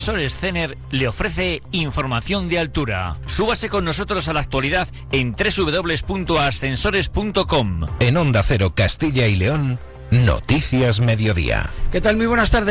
Ascensores Cener le ofrece información de altura. Súbase con nosotros a la actualidad en www.ascensores.com. En Onda Cero Castilla y León, Noticias Mediodía. ¿Qué tal? Muy buenas tardes.